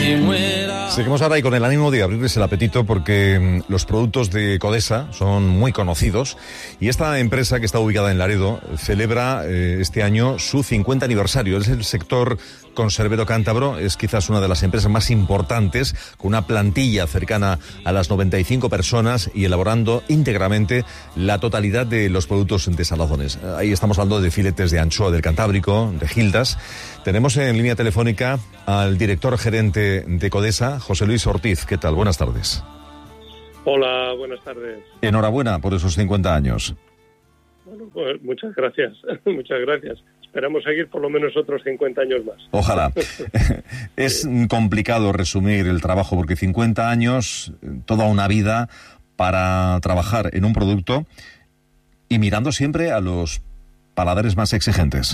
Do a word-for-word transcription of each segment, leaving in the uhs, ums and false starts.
Seguimos ahora y con el ánimo de abrirles el apetito porque los productos de Codesa son muy conocidos y esta empresa, que está ubicada en Laredo, celebra eh, este año su cincuenta aniversario. Es el sector conservero cántabro, es quizás una de las empresas más importantes, con una plantilla cercana a las noventa y cinco personas y elaborando íntegramente la totalidad de los productos de salazones. Ahí estamos hablando de filetes de anchoa del Cantábrico, de gildas. Tenemos en línea telefónica al director gerente de Codesa, José Luis Ortiz. ¿Qué tal? Buenas tardes. Hola, buenas tardes. Enhorabuena por esos cincuenta años. Bueno, pues muchas gracias, muchas gracias. Esperamos seguir por lo menos otros cincuenta años más. Ojalá. Es complicado resumir el trabajo porque cincuenta años, toda una vida para trabajar en un producto y mirando siempre a los paladares más exigentes.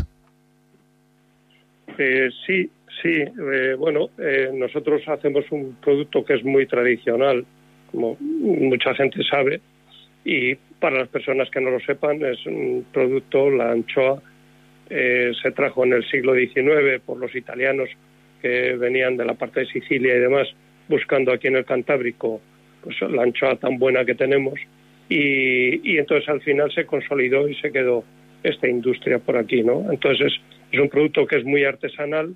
Eh, sí, sí. Eh, bueno, eh, nosotros hacemos un producto que es muy tradicional, como mucha gente sabe, y para las personas que no lo sepan, es un producto, la anchoa, eh, se trajo en el siglo diecinueve por los italianos que venían de la parte de Sicilia y demás, buscando aquí en el Cantábrico pues la anchoa tan buena que tenemos, y, y entonces al final se consolidó y se quedó esta industria por aquí, ¿no? Entonces es, es un producto que es muy artesanal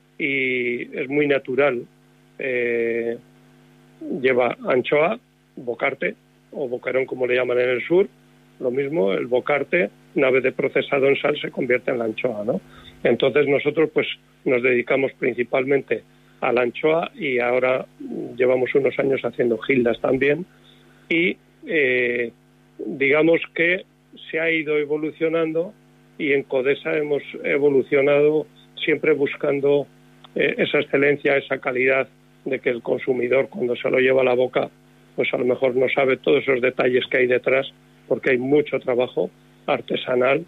y es muy natural. Eh, lleva anchoa, bocarte, o boquerón como le llaman en el sur, lo mismo, el bocarte, una vez de procesado en sal, se convierte en la anchoa, ¿no? Entonces nosotros pues nos dedicamos principalmente a la anchoa y ahora llevamos unos años haciendo gildas también y eh, digamos que se ha ido evolucionando y en Codesa hemos evolucionado siempre buscando eh, esa excelencia, esa calidad de que el consumidor cuando se lo lleva a la boca pues a lo mejor no sabe todos esos detalles que hay detrás porque hay mucho trabajo artesanal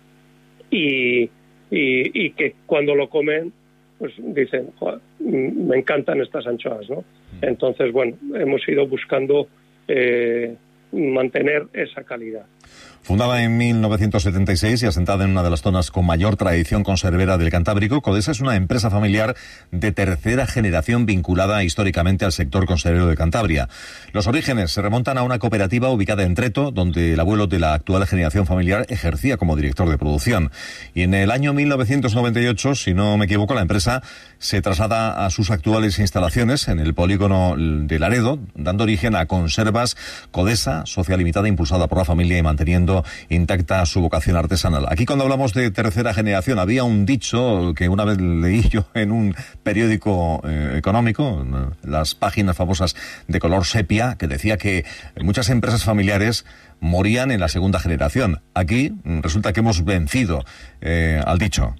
y, y, y que cuando lo comen pues dicen, me encantan estas anchoas, ¿no? Entonces, bueno, hemos ido buscando eh, mantener esa calidad. Fundada en mil novecientos setenta y seis y asentada en una de las zonas con mayor tradición conservera del Cantábrico, Codesa es una empresa familiar de tercera generación vinculada históricamente al sector conservero de Cantabria. Los orígenes se remontan a una cooperativa ubicada en Treto, donde el abuelo de la actual generación familiar ejercía como director de producción. Y en el año mil novecientos noventa y ocho, si no me equivoco, la empresa se traslada a sus actuales instalaciones en el polígono de Laredo, dando origen a Conservas Codesa, sociedad limitada impulsada por la familia y manteniendo intacta su vocación artesanal. Aquí cuando hablamos de tercera generación, había un dicho que una vez leí yo en un periódico eh, económico, las páginas famosas de color sepia, que decía que muchas empresas familiares morían en la segunda generación. Aquí resulta que hemos vencido eh, al dicho.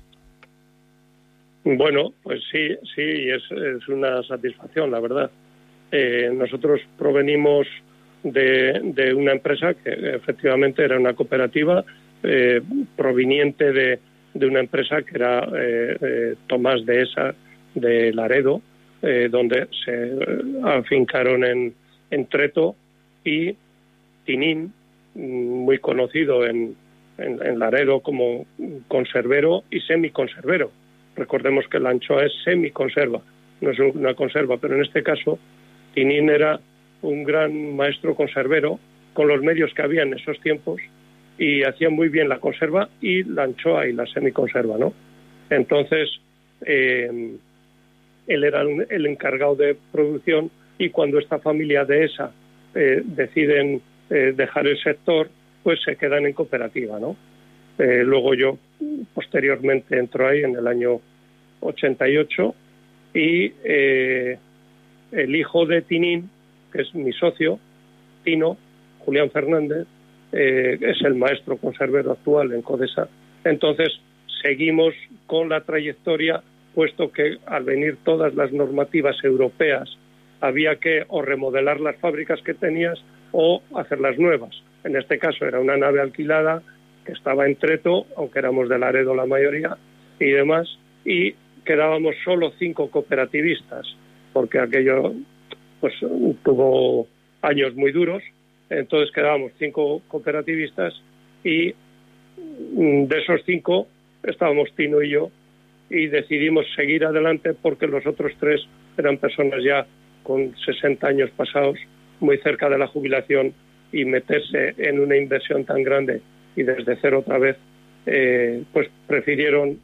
Bueno, pues sí, sí, es, es una satisfacción, la verdad. Eh, nosotros provenimos De, de una empresa que efectivamente era una cooperativa eh, proveniente de, de una empresa que era eh, eh, Tomás Dehesa de Laredo, eh, donde se eh, afincaron en, en Treto, y Tinín, muy conocido en, en, en Laredo como conservero y semiconservero. Recordemos que la anchoa es semiconserva, no es una conserva, pero en este caso Tinín era un gran maestro conservero con los medios que había en esos tiempos y hacía muy bien la conserva y la anchoa y la semiconserva, ¿no? Entonces, eh, él era el encargado de producción y cuando esta familia de esa eh, deciden eh, dejar el sector, pues se quedan en cooperativa, ¿no? Eh, luego yo posteriormente entro ahí en el año ochenta y ocho y eh, el hijo de Tinín, que es mi socio, Tino, Julián Fernández, eh, es el maestro conservero actual en Codesa. Entonces, seguimos con la trayectoria, puesto que al venir todas las normativas europeas, había que o remodelar las fábricas que tenías o hacerlas nuevas. En este caso era una nave alquilada que estaba en Treto, aunque éramos de Laredo la mayoría, y demás, y quedábamos solo cinco cooperativistas, porque aquello pues tuvo años muy duros, entonces quedábamos cinco cooperativistas y de esos cinco estábamos Tino y yo y decidimos seguir adelante porque los otros tres eran personas ya con sesenta años pasados, muy cerca de la jubilación, y meterse en una inversión tan grande y desde cero otra vez, eh, pues prefirieron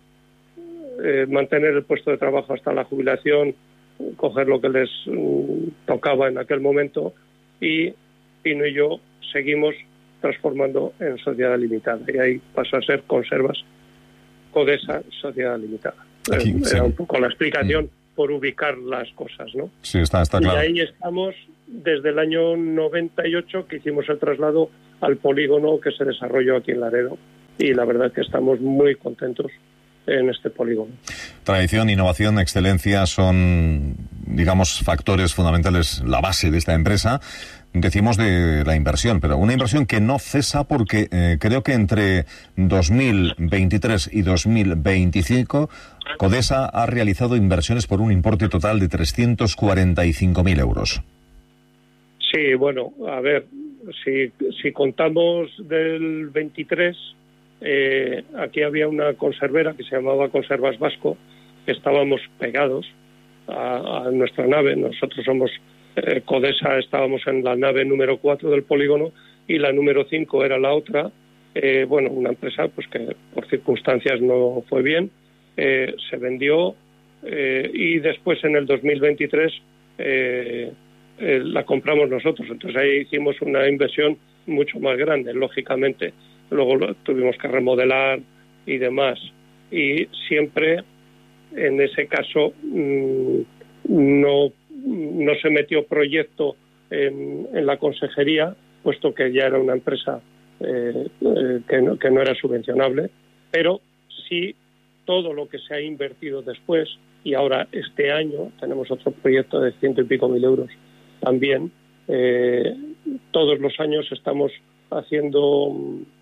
eh, mantener el puesto de trabajo hasta la jubilación, coger lo que les um, tocaba en aquel momento, y Pino y yo seguimos transformando en sociedad limitada, y ahí pasó a ser Conservas Codesa Sociedad Limitada. Aquí, Era sí. un poco la explicación mm. por ubicar las cosas, ¿no? Sí, está, está claro. Y ahí estamos desde el año noventa y ocho, que hicimos el traslado al polígono que se desarrolló aquí en Laredo, y la verdad que estamos muy contentos en este polígono. Tradición, innovación, excelencia son, digamos, factores fundamentales, la base de esta empresa. Decimos de la inversión, pero una inversión que no cesa porque eh, creo que entre dos mil veintitrés y dos mil veinticinco Codesa ha realizado inversiones por un importe total de trescientos cuarenta y cinco mil euros. Sí, bueno, a ver, si, si contamos del veintitrés, eh, aquí había una conservera que se llamaba Conservas Vasco, que estábamos pegados a, a nuestra nave. Nosotros somos eh, Codesa, estábamos en la nave número cuatro del polígono, y la número cinco era la otra. Eh, bueno, una empresa pues que por circunstancias no fue bien, eh, se vendió, eh, y después en el dos mil veintitrés eh, eh, la compramos nosotros. Entonces ahí hicimos una inversión mucho más grande, lógicamente. Luego lo tuvimos que remodelar y demás, y siempre en ese caso mmm, no, no se metió proyecto en, en la consejería, puesto que ya era una empresa eh, eh, que, no, que no era subvencionable, pero sí todo lo que se ha invertido después, y ahora este año tenemos otro proyecto de ciento y pico mil euros también. Eh, todos los años estamos haciendo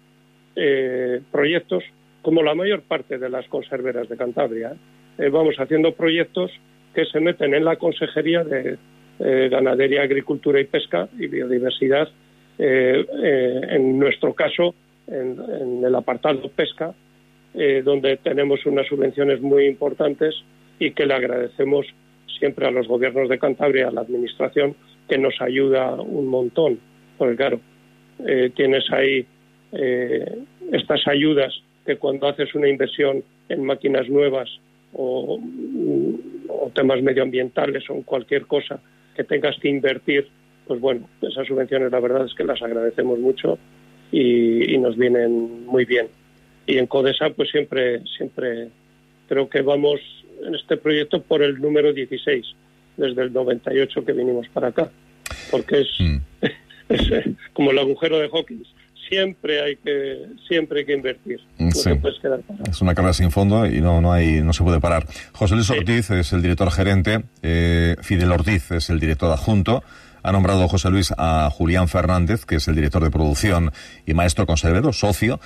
eh, proyectos, como la mayor parte de las conserveras de Cantabria. Eh, vamos haciendo proyectos que se meten en la Consejería de eh, Ganadería, Agricultura y Pesca y Biodiversidad, eh, eh, en nuestro caso en, en el apartado pesca, eh, donde tenemos unas subvenciones muy importantes y que le agradecemos siempre a los gobiernos de Cantabria, a la administración, que nos ayuda un montón, porque claro, eh, tienes ahí eh, estas ayudas que cuando haces una inversión en máquinas nuevas o, o temas medioambientales o en cualquier cosa que tengas que invertir, pues bueno, esas subvenciones la verdad es que las agradecemos mucho y, y nos vienen muy bien. Y en Codesa pues siempre, siempre creo que vamos en este proyecto por el número dieciséis, desde el noventa y ocho que vinimos para acá, porque es, mm. es como el agujero de Hawkins. Siempre hay que siempre hay que invertir. No sí. te puedes quedar parado. Es una carrera sin fondo y no no hay no se puede parar. José Luis sí. Ortiz es el director gerente, eh, Fidel Ortiz es el director adjunto. Ha nombrado José Luis a Julián Fernández, que es el director de producción y maestro conservero, socio.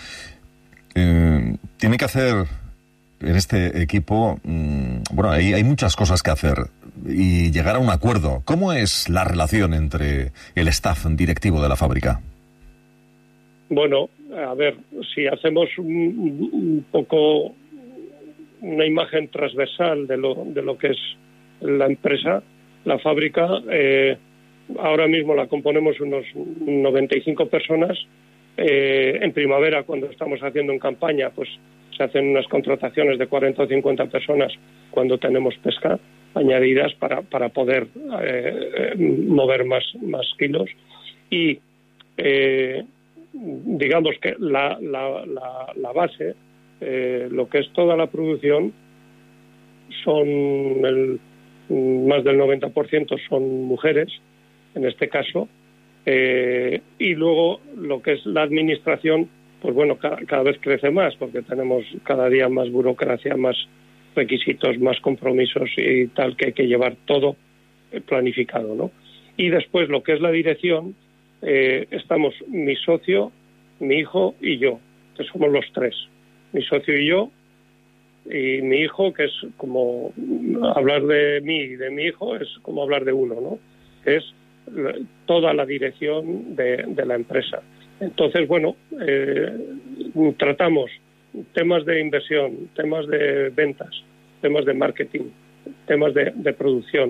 Eh, tiene que hacer en este equipo, mmm, bueno, hay, hay muchas cosas que hacer y llegar a un acuerdo. ¿Cómo es la relación entre el staff directivo de la fábrica? Bueno, a ver, si hacemos un, un poco una imagen transversal de lo, de lo que es la empresa, la fábrica, eh, ahora mismo la componemos unos noventa y cinco personas. Eh, en primavera, cuando estamos haciendo en campaña, pues se hacen unas contrataciones de cuarenta o cincuenta personas cuando tenemos pesca añadidas para, para poder eh, mover más, más kilos. Y eh, digamos que la, la, la, la base, eh, lo que es toda la producción, son el, más del noventa por ciento son mujeres, en este caso, eh, y luego lo que es la administración, pues bueno, cada, cada vez crece más, porque tenemos cada día más burocracia, más requisitos, más compromisos y tal, que hay que llevar todo planificado, ¿no? Y después lo que es la dirección, eh, estamos mi socio, mi hijo y yo, que somos los tres. Mi socio y yo, y mi hijo, que es como hablar de mí y de mi hijo, es como hablar de uno, ¿no? Es toda la dirección de, de la empresa. Entonces, bueno, eh, tratamos temas de inversión, temas de ventas, temas de marketing, temas de, de producción,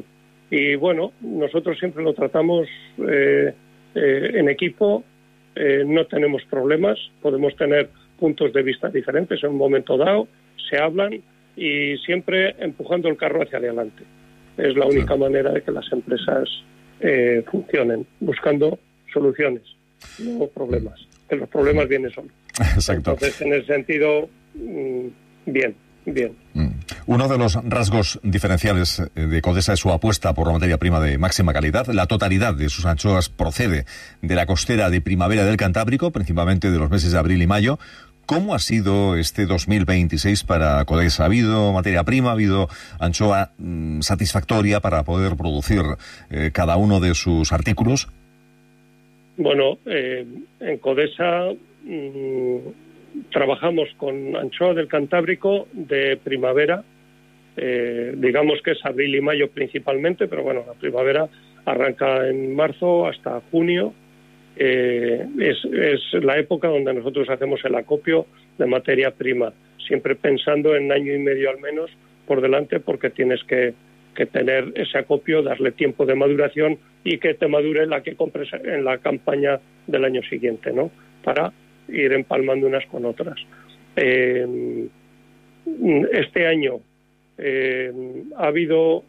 Y bueno, nosotros siempre lo tratamos eh, eh, en equipo, eh, no tenemos problemas, podemos tener puntos de vista diferentes en un momento dado, se hablan y siempre empujando el carro hacia adelante. Es la única manera de que las empresas eh, funcionen, buscando soluciones, no problemas, que los problemas vienen solos. Exacto. Entonces, en ese sentido, mmm, bien. Bien. Uno de los rasgos diferenciales de Codesa es su apuesta por la materia prima de máxima calidad. La totalidad de sus anchoas procede de la costera de primavera del Cantábrico, principalmente de los meses de abril y mayo. ¿Cómo ha sido este dos mil veintiséis para Codesa? ¿Ha habido materia prima? ¿Ha habido anchoa mmm, satisfactoria para poder producir eh, cada uno de sus artículos? Bueno, eh, en Codesa mmm, trabajamos con anchoa del Cantábrico de primavera, eh, digamos que es abril y mayo principalmente, pero bueno, la primavera arranca en marzo hasta junio. Eh, es, es la época donde nosotros hacemos el acopio de materia prima, siempre pensando en año y medio al menos por delante, porque tienes que, que tener ese acopio, darle tiempo de maduración y que te madure la que compres en la campaña del año siguiente, ¿no? Para ir empalmando unas con otras. Eh, este año eh, ha habido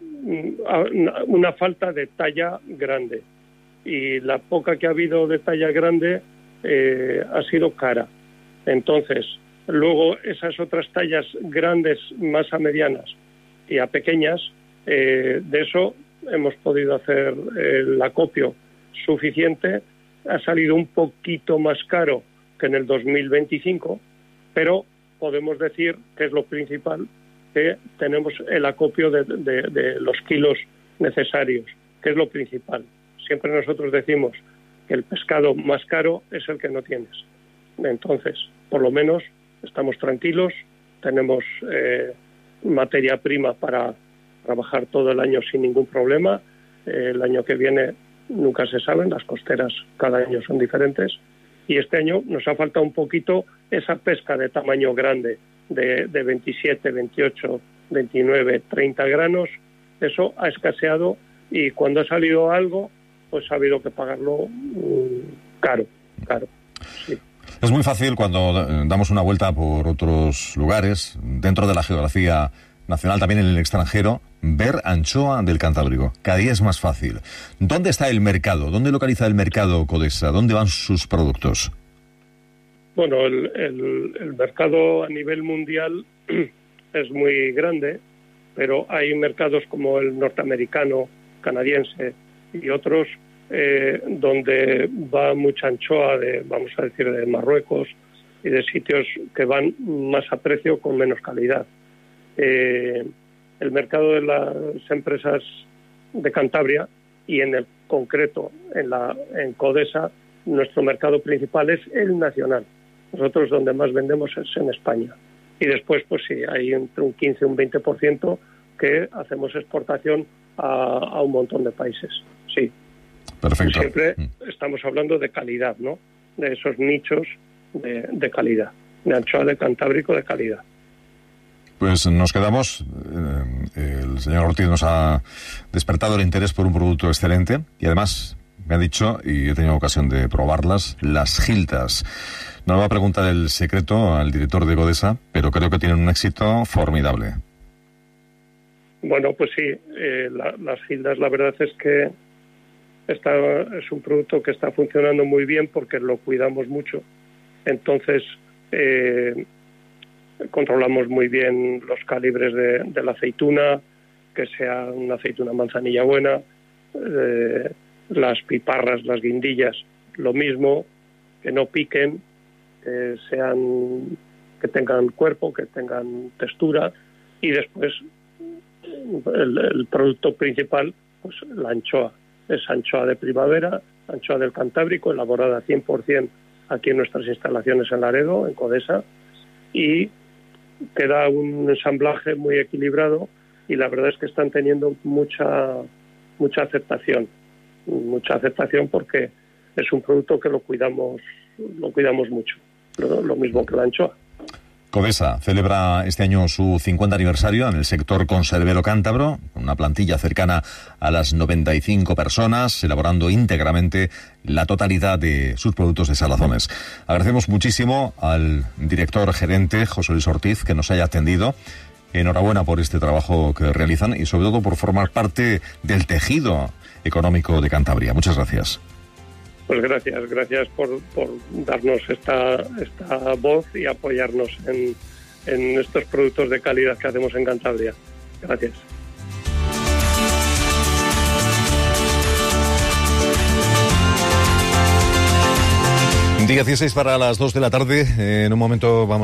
una falta de talla grande y la poca que ha habido de talla grande eh, ha sido cara. Entonces, luego esas otras tallas grandes, más a medianas y a pequeñas, eh, de eso hemos podido hacer el acopio suficiente. Ha salido un poquito más caro que en el dos mil veinticinco, pero podemos decir que es lo principal, que tenemos el acopio de, de, de los kilos necesarios, que es lo principal. Siempre nosotros decimos que el pescado más caro es el que no tienes. Entonces, por lo menos estamos tranquilos, tenemos eh, materia prima para trabajar todo el año sin ningún problema. Eh, el año que viene nunca se saben, las costeras cada año son diferentes, y este año nos ha faltado un poquito esa pesca de tamaño grande, de, de veintisiete, veintiocho, veintinueve, treinta granos. Eso ha escaseado y cuando ha salido algo, pues ha habido que pagarlo um, caro, caro, sí. Es muy fácil cuando damos una vuelta por otros lugares, dentro de la geografía nacional, también en el extranjero, ver anchoa del Cantábrico. Cada día es más fácil. ¿Dónde está el mercado? ¿Dónde localiza el mercado Codesa? ¿Dónde van sus productos? Bueno, el, el, el mercado a nivel mundial es muy grande, pero hay mercados como el norteamericano, canadiense y otros eh, donde va mucha anchoa de, vamos a decir, de Marruecos y de sitios que van más a precio con menos calidad. Eh, el mercado de las empresas de Cantabria y en el concreto en la en Codesa, nuestro mercado principal es el nacional. Nosotros donde más vendemos es en España y después pues sí, hay entre un quince y un veinte por ciento que hacemos exportación a, a un montón de países, sí. Perfecto. Siempre estamos hablando de calidad, ¿no? De esos nichos de, de calidad, de anchoa de Cantábrico de calidad. Pues nos quedamos, eh, el señor Ortiz nos ha despertado el interés por un producto excelente y además me ha dicho, y he tenido ocasión de probarlas, las giltas. No le voy a preguntar el secreto al director de Codesa, pero creo que tienen un éxito formidable. Bueno, pues sí, eh, la, las gildas la verdad es que está, es un producto que está funcionando muy bien porque lo cuidamos mucho. Entonces, eh, controlamos muy bien los calibres de, de la aceituna, que sea una aceituna manzanilla buena, eh, las piparras, las guindillas, lo mismo, que no piquen, que sean, que tengan cuerpo, que tengan textura, y después el, el producto principal, pues la anchoa, es anchoa de primavera, anchoa del Cantábrico, elaborada cien por ciento aquí en nuestras instalaciones en Laredo, en Codesa, y queda un ensamblaje muy equilibrado y la verdad es que están teniendo mucha mucha aceptación, mucha aceptación porque es un producto que lo cuidamos lo cuidamos mucho, lo, lo mismo que la anchoa. Codesa celebra este año su cincuenta aniversario en el sector conservero cántabro, con una plantilla cercana a las noventa y cinco personas, elaborando íntegramente la totalidad de sus productos de salazones. Agradecemos muchísimo al director gerente, José Luis Ortiz, que nos haya atendido. Enhorabuena por este trabajo que realizan y sobre todo por formar parte del tejido económico de Cantabria. Muchas gracias. Pues gracias, gracias por, por darnos esta, esta voz y apoyarnos en, en estos productos de calidad que hacemos en Cantabria. Gracias. dieciséis para las dos de la tarde. En un momento vamos